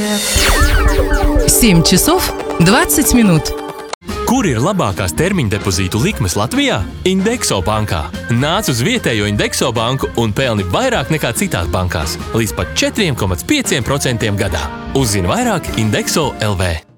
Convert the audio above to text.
7 часов 20 минут. Kur ir labākās termiņa depozītu likmes Latvijā? Indexo bankā. Nāc uz vietējo Indexo banku un pelni vairāk nekā citās bankās. Līdz pat 4,5% gadā. Uzzini vairāk Indexo LV.